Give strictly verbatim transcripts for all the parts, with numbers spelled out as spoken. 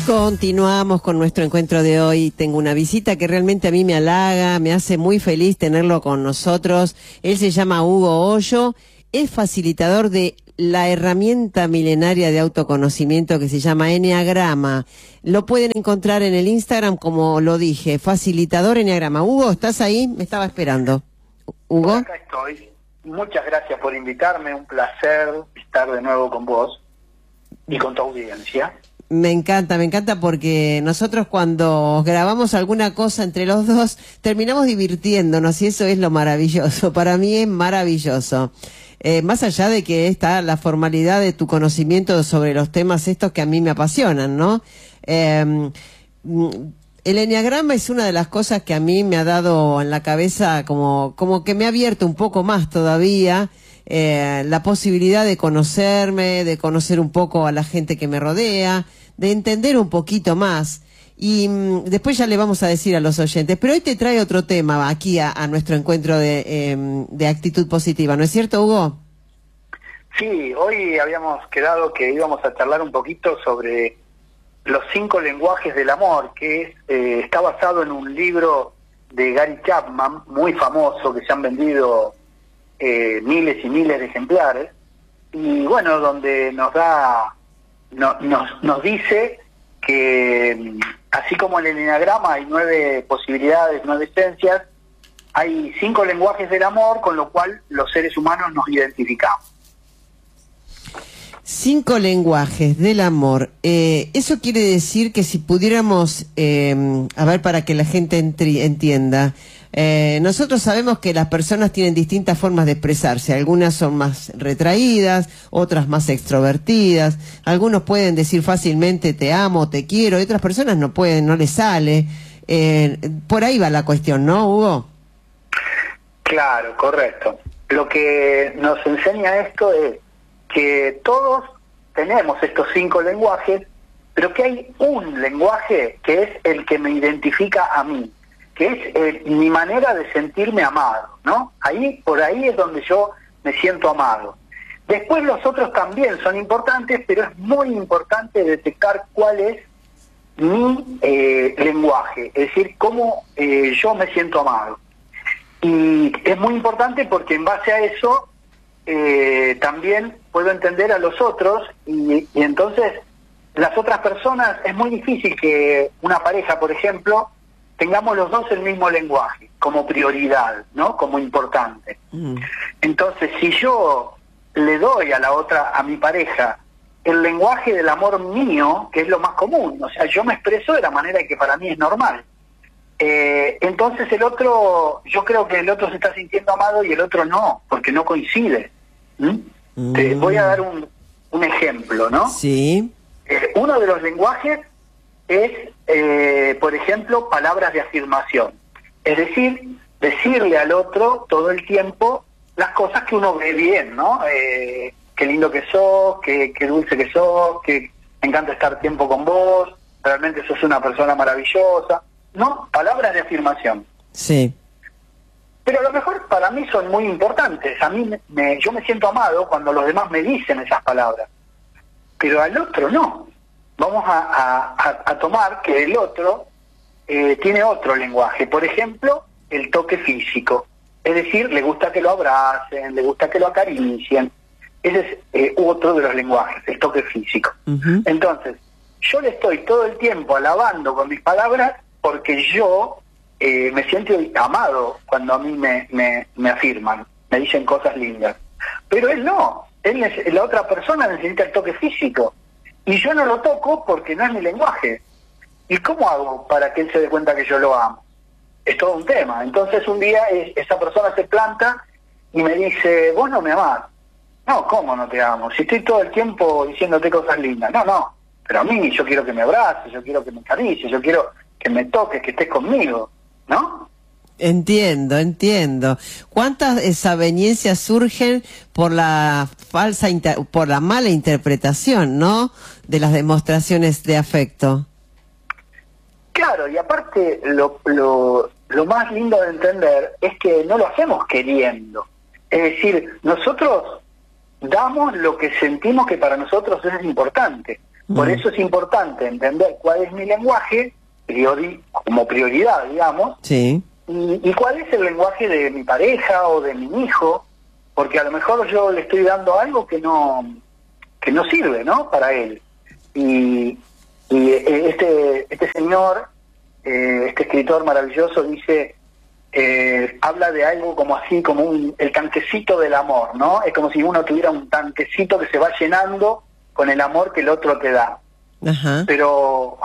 Continuamos con nuestro encuentro de hoy. Tengo una visita que realmente a mí me halaga, me hace muy feliz tenerlo con nosotros. Él se llama Hugo Hoyo, es facilitador de la herramienta milenaria de autoconocimiento que se llama Enneagrama. Lo pueden encontrar en el Instagram, como lo dije, facilitador Enneagrama. Hugo, ¿estás ahí? Me estaba esperando. Hugo. Acá estoy. Muchas gracias por invitarme. Un placer estar de nuevo con vos y con tu audiencia. Me encanta, me encanta porque nosotros cuando grabamos alguna cosa entre los dos terminamos divirtiéndonos y eso es lo maravilloso. Para mí es maravilloso. Eh, más allá de que está la formalidad de tu conocimiento sobre los temas estos que a mí me apasionan, ¿no? Eh, el enneagrama es una de las cosas que a mí me ha dado en la cabeza como, como que me ha abierto un poco más todavía. Eh, la posibilidad de conocerme, de conocer un poco a la gente que me rodea, de entender un poquito más. Y mm, después ya le vamos a decir a los oyentes. Pero hoy te trae otro tema aquí a, a nuestro encuentro de, eh, de actitud positiva, ¿no es cierto, Hugo? Sí, hoy habíamos quedado que íbamos a charlar un poquito sobre los cinco lenguajes del amor, que es, eh, está basado en un libro de Gary Chapman, muy famoso, que se han vendido Eh, miles y miles de ejemplares, y bueno, donde nos da no, nos, nos dice que así como en el enneagrama hay nueve posibilidades, nueve esencias, hay cinco lenguajes del amor, con lo cual los seres humanos nos identificamos. Cinco lenguajes del amor. Eh, eso quiere decir que si pudiéramos, eh, a ver, para que la gente entri- entienda, eh, nosotros sabemos que las personas tienen distintas formas de expresarse. Algunas son más retraídas, otras más extrovertidas. Algunos pueden decir fácilmente te amo, te quiero, y otras personas no pueden, no les sale. Eh, por ahí va la cuestión, ¿no, Hugo? Claro, correcto. Lo que nos enseña esto es que todos tenemos estos cinco lenguajes, pero que hay un lenguaje que es el que me identifica a mí, que es eh, mi manera de sentirme amado, ¿no? Ahí, por ahí es donde yo me siento amado. Después los otros también son importantes, pero es muy importante detectar cuál es mi eh, lenguaje, es decir, cómo eh, yo me siento amado. Y es muy importante porque en base a eso eh, también puedo entender a los otros y, y entonces las otras personas, es muy difícil que una pareja, por ejemplo, tengamos los dos el mismo lenguaje como prioridad, ¿no? Como importante. Mm. Entonces, si yo le doy a la otra, a mi pareja, el lenguaje del amor mío, que es lo más común, o sea, yo me expreso de la manera que para mí es normal. Eh, entonces el otro, yo creo que el otro se está sintiendo amado y el otro no, porque no coincide. ¿Mm? Mm. Te voy a dar un, un ejemplo, ¿no? Sí. Eh, uno de los lenguajes es, eh, por ejemplo, palabras de afirmación. Es decir, decirle al otro todo el tiempo las cosas que uno ve bien, ¿no? Eh, qué lindo que sos, qué, qué dulce que sos, que me encanta estar tiempo con vos, realmente sos una persona maravillosa. ¿No? Palabras de afirmación. Sí. Pero a lo mejor para mí son muy importantes. A mí me, yo me siento amado cuando los demás me dicen esas palabras. Pero al otro no. Vamos a, a, a tomar que el otro eh, tiene otro lenguaje. Por ejemplo, el toque físico. Es decir, le gusta que lo abracen, le gusta que lo acaricien. Ese es eh, otro de los lenguajes, el toque físico. Uh-huh. Entonces, yo le estoy todo el tiempo alabando con mis palabras porque yo eh, me siento amado cuando a mí me, me, me afirman, me dicen cosas lindas. Pero él no, él la otra persona necesita el toque físico. Y yo no lo toco porque no es mi lenguaje. ¿Y cómo hago para que él se dé cuenta que yo lo amo? Es todo un tema. Entonces un día es, esa persona se planta y me dice, vos no me amás. No, ¿cómo no te amo? Si estoy todo el tiempo diciéndote cosas lindas. No, no. Pero a mí yo quiero que me abraces, yo quiero que me acaricies, yo quiero que me toques, que estés conmigo, ¿no? Entiendo, entiendo. ¿Cuántas desavenencias surgen por la falsa, inter por la mala interpretación, ¿no? De las demostraciones de afecto. Claro, y aparte lo, lo, lo más lindo de entender es que no lo hacemos queriendo. Es decir, nosotros damos lo que sentimos que para nosotros es importante. Mm. Por eso es importante entender cuál es mi lenguaje, priori, como prioridad, digamos, sí. y, y cuál es el lenguaje de mi pareja o de mi hijo, porque a lo mejor yo le estoy dando algo que no que no sirve, ¿no?, para él. Y, y este este señor, eh, este escritor maravilloso, dice, eh, habla de algo como así, como un, el tanquecito del amor, ¿no? Es como si uno tuviera un tanquecito que se va llenando con el amor que el otro te da. Ajá. Pero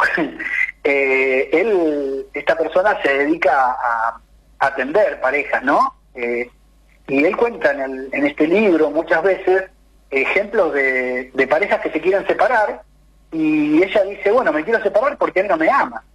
eh, él, esta persona se dedica a, a atender parejas, ¿no? Eh, y él cuenta en, el, en este libro muchas veces ejemplos de, de parejas que se quieren separar, y ella dice, bueno, me quiero separar porque él no me ama.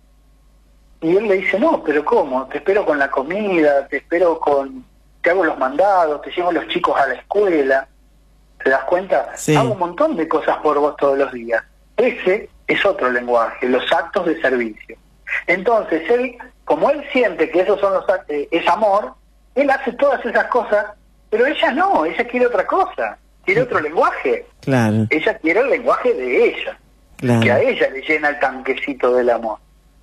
Y él le dice, no, pero ¿cómo? Te espero con la comida, te espero con... te hago los mandados, te llevo los chicos a la escuela. ¿Te das cuenta? Sí. Hago un montón de cosas por vos todos los días. Ese es otro lenguaje, los actos de servicio. Entonces, él, como él siente que esos son los actos, eh, es amor, él hace todas esas cosas, pero ella no, ella quiere otra cosa, quiere otro lenguaje. Claro. Ella quiere el lenguaje de ella, claro. que a ella le llena el tanquecito del amor.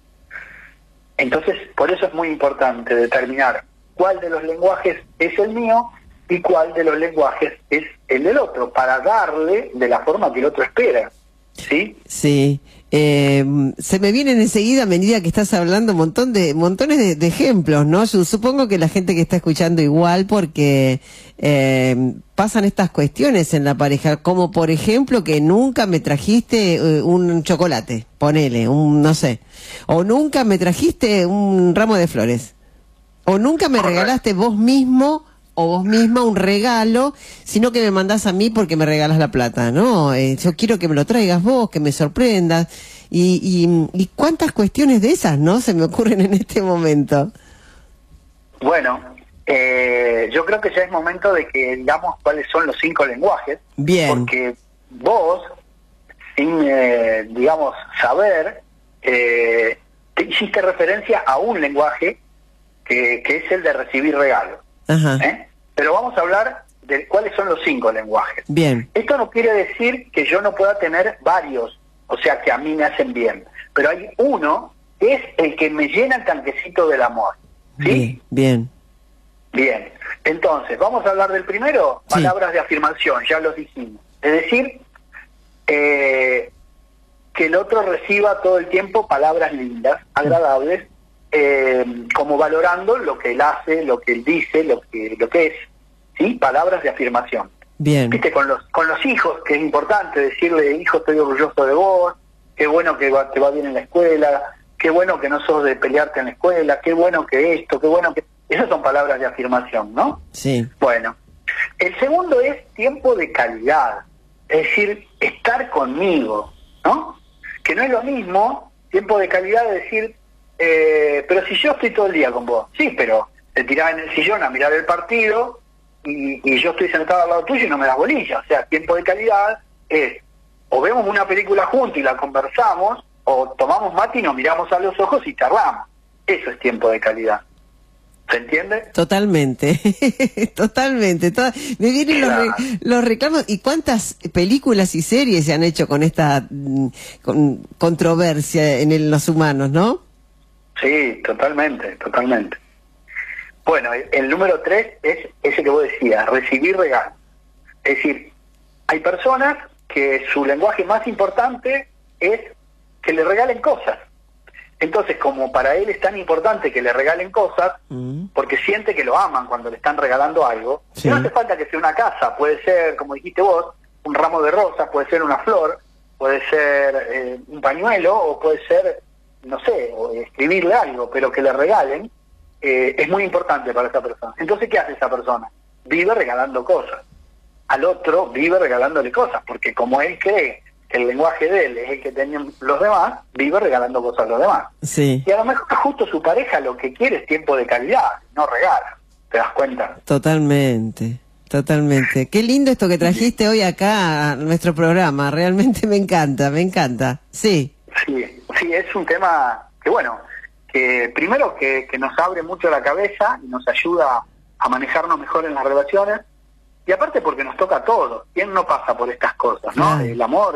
Entonces, por eso es muy importante determinar cuál de los lenguajes es el mío y cuál de los lenguajes es el del otro, para darle de la forma que el otro espera. ¿Sí? Sí. Eh, se me vienen enseguida, a medida que estás hablando, un montón de, montones de, de ejemplos, ¿no? Yo supongo que la gente que está escuchando igual, porque eh, pasan estas cuestiones en la pareja, como por ejemplo que nunca me trajiste eh, un chocolate, ponele, un, no sé, o nunca me trajiste un ramo de flores, o nunca me regalaste vos mismo o vos misma un regalo, sino que me mandás a mí porque me regalas la plata, ¿no? Eh, yo quiero que me lo traigas vos, que me sorprendas, y, y, y cuántas cuestiones de esas, ¿no?, se me ocurren en este momento. Bueno, eh, yo creo que ya es momento de que digamos cuáles son los cinco lenguajes. Bien. Porque vos, sin, eh, digamos, saber, eh, te hiciste referencia a un lenguaje que, que es el de recibir regalos. Ajá. ¿Eh? Pero vamos a hablar de cuáles son los cinco lenguajes. Bien. Esto no quiere decir que yo no pueda tener varios, o sea, que a mí me hacen bien, pero hay uno que es el que me llena el tanquecito del amor. ¿Sí? Bien. Bien. Entonces, vamos a hablar del primero, Sí. palabras de afirmación, ya los dijimos. Es decir, eh, que el otro reciba todo el tiempo palabras lindas, agradables, Eh, como valorando lo que él hace, lo que él dice, lo que lo que es, ¿sí? Palabras de afirmación. Bien. Viste, con los con los hijos, que es importante decirle, hijo, estoy orgulloso de vos, qué bueno que va, te va bien en la escuela, qué bueno que no sos de pelearte en la escuela, qué bueno que esto, qué bueno que... Esas son palabras de afirmación, ¿no? Sí. Bueno, el segundo es tiempo de calidad, es decir, estar conmigo, ¿no? Que no es lo mismo, tiempo de calidad, es decir... Eh, pero si yo estoy todo el día con vos, sí, pero te tirás en el sillón a mirar el partido y, y yo estoy sentado al lado tuyo y no me das bolilla. O sea, tiempo de calidad es o vemos una película juntos y la conversamos, o tomamos mate y nos miramos a los ojos y charlamos. Eso es tiempo de calidad. ¿Se entiende? Totalmente, totalmente. Toda... Me vienen Claro. los, re... los reclamos. ¿Y cuántas películas y series se han hecho con esta mm, con... controversia en el, los humanos, no? Sí, totalmente, totalmente. Bueno, el, el número tres es ese que vos decías, recibir regalos. Es decir, hay personas que su lenguaje más importante es que le regalen cosas. Entonces, como para él es tan importante que le regalen cosas, mm. porque siente que lo aman cuando le están regalando algo, sí. No hace falta que sea una casa, puede ser, como dijiste vos, un ramo de rosas, puede ser una flor, puede ser eh, un pañuelo, o puede ser... no sé, o escribirle algo, pero que le regalen, eh, es muy importante para esa persona. Entonces, ¿qué hace esa persona? Vive regalando cosas. Al otro vive regalándole cosas, porque como él cree que el lenguaje de él es el que tienen los demás, vive regalando cosas a los demás. Sí. Y a lo mejor justo su pareja lo que quiere es tiempo de calidad, no regala. ¿Te das cuenta? Totalmente. Totalmente. Qué lindo esto que trajiste hoy acá a nuestro programa. Realmente me encanta, me encanta. Sí. Sí, sí, es un tema que, bueno, que primero que, que nos abre mucho la cabeza y nos ayuda a manejarnos mejor en las relaciones, y aparte porque nos toca a todos. ¿Quién no pasa por estas cosas, no? Claro. El amor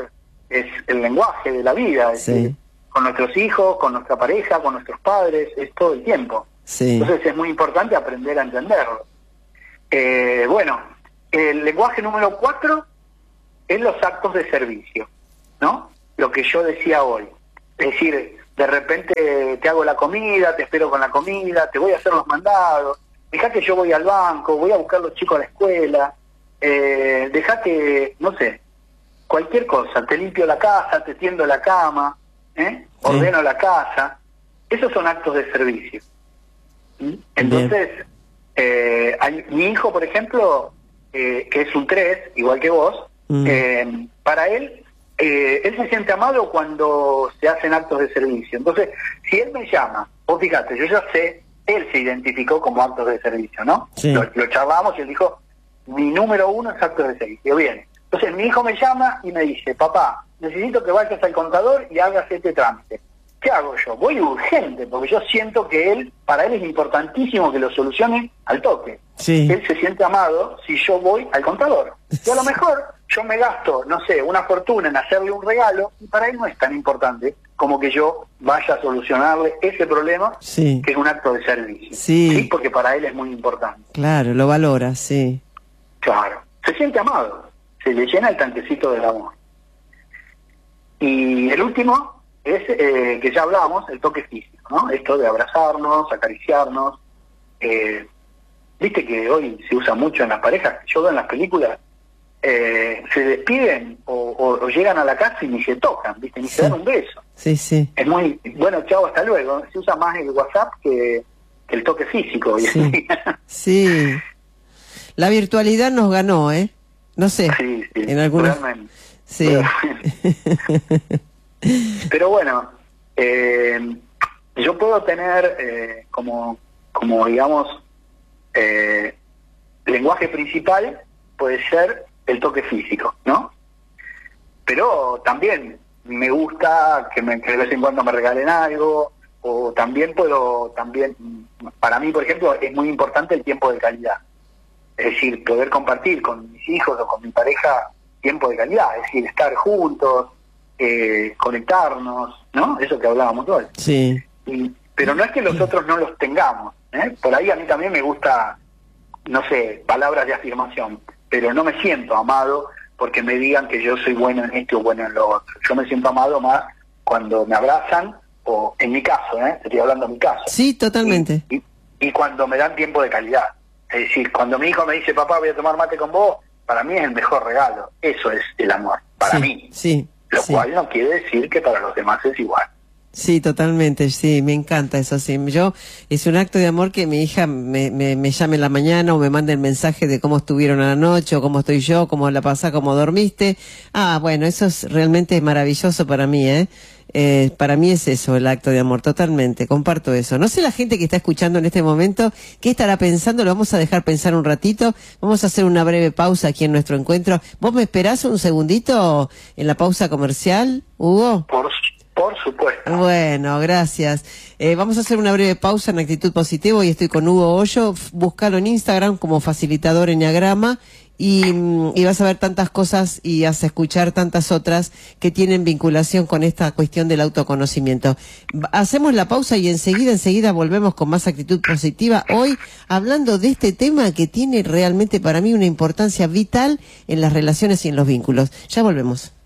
es el lenguaje de la vida, es Sí. decir, con nuestros hijos, con nuestra pareja, con nuestros padres, es todo el tiempo. Sí. Entonces es muy importante aprender a entenderlo. Eh, bueno, el lenguaje número cuatro es los actos de servicio, ¿no? Lo que yo decía hoy. Es decir, de repente te hago la comida, te espero con la comida, te voy a hacer los mandados, dejá que yo voy al banco, voy a buscar a los chicos a la escuela, eh, dejá que, no sé, cualquier cosa, te limpio la casa, te tiendo la cama, ¿eh? Ordeno sí. la casa. Esos son actos de servicio. ¿Mm? Entonces, eh, hay, mi hijo, por ejemplo, eh, que es un tres, igual que vos, mm. eh, para él, eh, él se siente amado cuando se hacen actos de servicio. Entonces, si él me llama, vos fíjate, yo ya sé, él se identificó como actos de servicio, ¿no? Sí. Lo, lo charlamos y él dijo, mi número uno es actos de servicio. Bien. Entonces mi hijo me llama y me dice, papá, necesito que vayas al contador y hagas este trámite. ¿Qué hago yo? Voy urgente, porque yo siento que él, para él es importantísimo que lo solucione al toque. Sí. Él se siente amado si yo voy al contador. Y a lo mejor yo me gasto, no sé, una fortuna en hacerle un regalo, y para él no es tan importante como que yo vaya a solucionarle ese problema, sí. que es un acto de servicio. Sí. sí, porque para él es muy importante. Claro, lo valora, sí. Claro, se siente amado. Se le llena el tanquecito del amor. Y el último es, eh, que ya hablábamos, el toque físico, ¿no? Esto de abrazarnos, acariciarnos. Eh, Viste que hoy se usa mucho en las parejas, yo veo en las películas, eh, se despiden o, o, o llegan a la casa y ni se tocan, ¿viste? Ni sí. se dan un beso. Sí, sí. Es muy, bueno, chao, hasta luego. Se usa más el WhatsApp que, que el toque físico hoy en día. Sí. La virtualidad nos ganó, ¿eh? No sé, sí, sí, en algunos... realmente. Sí. Realmente. Pero bueno, eh, yo puedo tener eh, como, como digamos, eh, lenguaje principal puede ser el toque físico, ¿no? Pero también me gusta que, me, que de vez en cuando me regalen algo, o también puedo, también, para mí, por ejemplo, es muy importante el tiempo de calidad. Es decir, poder compartir con mis hijos o con mi pareja tiempo de calidad, es decir, estar juntos, eh, conectarnos, ¿no? Eso que hablábamos hoy. Sí. Y, pero no es que los otros no los tengamos, ¿eh? Por ahí a mí también me gusta, no sé, palabras de afirmación, pero no me siento amado porque me digan que yo soy bueno en esto o bueno en lo otro. Yo me siento amado más cuando me abrazan, o en mi caso, ¿eh? Estoy hablando de mi caso. Sí, totalmente. Y, y, y cuando me dan tiempo de calidad. Es decir, cuando mi hijo me dice, papá, voy a tomar mate con vos, para mí es el mejor regalo. Eso es el amor, para sí, mí. Sí, Lo sí. cual no quiere decir que para los demás es igual. Sí, totalmente, sí, me encanta eso, sí. Yo, es un acto de amor que mi hija me, me, me llame en la mañana o me mande el mensaje de cómo estuvieron a la noche, o cómo estoy yo, cómo la pasás, cómo dormiste. Ah, bueno, eso es realmente maravilloso para mí, ¿eh? Eh, para mí es eso, el acto de amor, totalmente, comparto eso. No sé la gente que está escuchando en este momento, ¿qué estará pensando? Lo vamos a dejar pensar un ratito, vamos a hacer una breve pausa aquí en nuestro encuentro. ¿Vos me esperás un segundito en la pausa comercial, Hugo? Por, por supuesto. Bueno, gracias. Eh, vamos a hacer una breve pausa en Actitud Positivo y estoy con Hugo Hoyo. Búscalo en Instagram como facilitador Enneagrama. Y, y vas a ver tantas cosas y vas a escuchar tantas otras que tienen vinculación con esta cuestión del autoconocimiento. Hacemos la pausa y enseguida, enseguida volvemos con más Actitud Positiva. Hoy hablando de este tema que tiene realmente para mí una importancia vital en las relaciones y en los vínculos. Ya volvemos.